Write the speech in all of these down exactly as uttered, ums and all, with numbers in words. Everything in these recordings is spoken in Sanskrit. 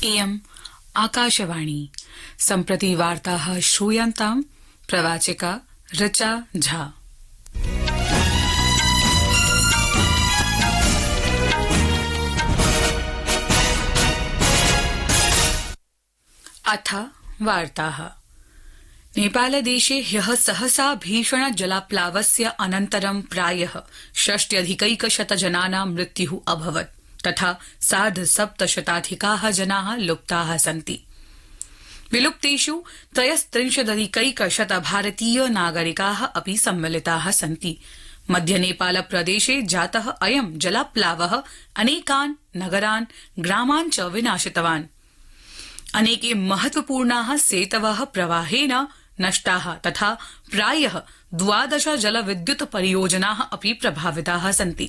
इयम् आकाशवाणी सम्प्रति वार्ताः श्रूयन्ताम् प्रवाचिका ऋचा झा। अथ वार्ताः। नेपालदेशे ह्यः सहसा भीषण जलाप्लावस्य अनन्तरं प्रायः षष्ट्यधिकैकशत जनानां मृत्युः अभवत् तथा सार्धसप्तशताधिकाः जनाः लुप्ताः सन्ति। विलुप्तेषु त्रयस्त्रिंशदधिकैकशत भारतीय नागरिकाः अपि सम्मिलिताः सन्ति। मध्यनेपाल प्रदेशे जातः अयं जलाप्लावः अनेकान् नगरान् ग्रामान् च विनाशितवान्। अनेके महत्वपूर्णाः सेतवः प्रवाहेन नष्टाः तथा प्रायः द्वादश जलविद्युत् परियोजनाः अपि प्रभाविताः सन्ति।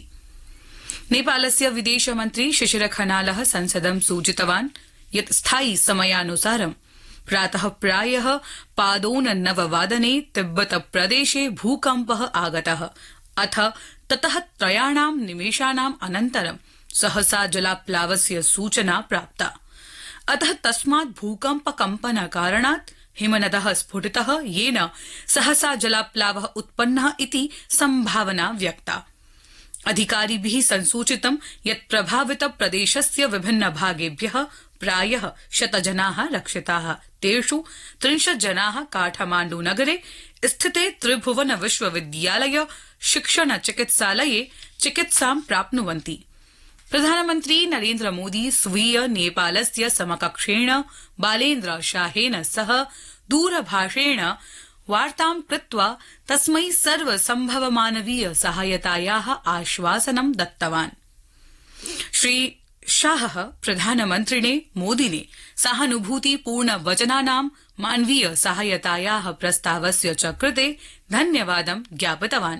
नेपालस्य विदेशमन्त्री शिशिर खनालः संसदं सूचितवान् यत् स्थायि समयानुसारं प्रातः प्रायः पादोननववादने तिब्बत प्रदेशे भूकम्पः आगतः अथ ततः त्रयाणां निमेषाणाम् अनन्तरं सहसा जलाप्लावस्य सूचना प्राप्ता। अतः तस्मात् भूकम्प कम्पन कारणात् हिमनदः स्फुटितः येन सहसा जलाप्लावः उत्पन्नः इति संभावना व्यक्ता। अधिकारिभिः संसूचितं यत् प्रभावित प्रदेशस्य विभिन्न भागेभ्यः प्रायः शतजनाः रक्षिताः। तेषु त्रिंशत् जनाः काठमाण्डू नगरे स्थिते त्रिभुवन विश्वविद्यालय शिक्षण चिकित्सालये चिकित्सां प्राप्नुवन्ति। प्रधानमन्त्री नरेन्द्र मोदी स्वीय नेपालस्य समकक्षेण बालेन्द्र शाहेन सह दूरभाषेण वार्तां कृत्वा तस्मै सर्वसम्भवमानवीय सहायतायाः आश्वासनं दत्तवान्। श्री शाहः प्रधानमन्त्रिणे मोदिने सहानुभूतिपूर्ण वचनानां मानवीय सहायतायाः प्रस्तावस्य च कृते धन्यवादं ज्ञापितवान्।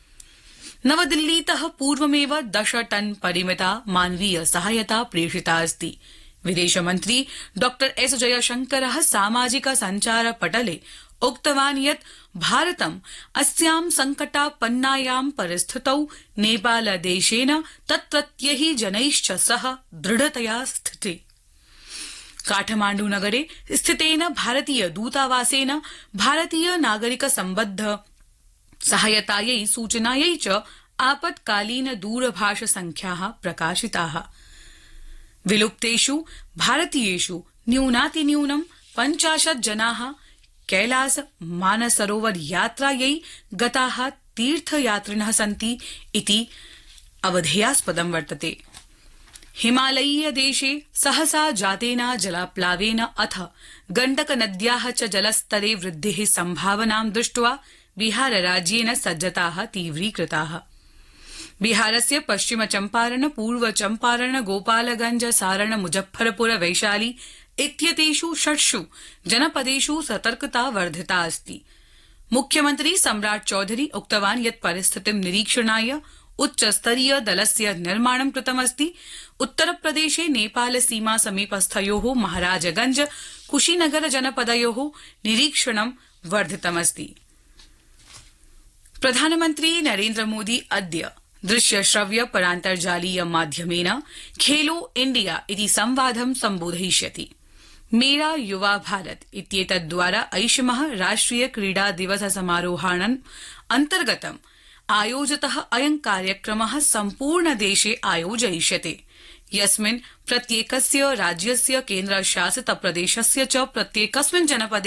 नवदिल्लीतः पूर्वमेव दश टन परिमिता मानवीय सहायता प्रेषिता अस्ति। विदेशमन्त्री डॉ एस जयशंकरः सामाजिक सञ्चार पटले उक्तवान् यत् भारतम् अस्यां संकटापन्नायां परिस्थितौ नेपालदेशेन तत्रत्यैः जनैश्च सह दृढतया स्थिते। काठमाण्डू नगरे स्थितेन भारतीय दूतावासेन भारतीय नागरिक सम्बद्ध सहायतायै सूचनायै च आपत्कालीन दूरभाष संख्याः प्रकाशिताः। विलुप्तेषु भारतीयेषु न्यूनातिन्यूनं पञ्चाशत् जनाः कैलास मानसरोवर यात्रायै गताः तीर्थयात्रिणः सन्ति इति अवधेयास्पदं वर्तते। हिमालयीय देशे सहसा जातेन जलाप्लावेन अथ गण्डक नद्याः च जलस्तरे वृद्धिः संभावनां दृष्ट्वा बिहार राज्येन सज्जताः तीव्रीकृताः। बिहारस्य पश्चिम चम्पारण पूर्व चम्पारण गोपालगंज सारण मुजफ्फरपुर वैशाली इत्येतेषु षट्सु जनपदेषु सतर्कता वर्धिता अस्ति। मुख्यमन्त्री सम्राट चौधरी उक्तवान् यत् परिस्थितिं निरीक्षणाय उच्चस्तरीय दलस्य निर्माणं कृतमस्ति। उत्तरप्रदेशे नेपाल सीमा समीपस्थयोः महाराजगंज कुशीनगर जनपदयोः निरीक्षणं वर्धितमस्ति। प्रधानमन्त्री नरेन्द्र मोदी अद्य दृश्य श्रव्य परान्तर्जालीय माध्यमेन खेलो इंडिया इति संवादं सम्बोधयिष्यति। मेरा युवा भारत इत्येतद्वारा ऐषमः राष्ट्रिय क्रीडा दिवस समारोहाणाम् अन्तर्गतम् आयोजितः अयं कार्यक्रमः सम्पूर्ण देशे आयोजयिष्यते, यस्मिन् प्रत्येकस्य राज्यस्य केन्द्रशासित प्रदेशस्य च प्रत्येकस्मिन् जनपदे